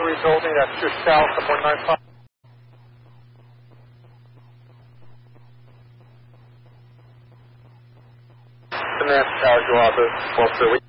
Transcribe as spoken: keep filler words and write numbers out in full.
three building, that's just south of one ninety-five. The man, Tower, you are the twelve three.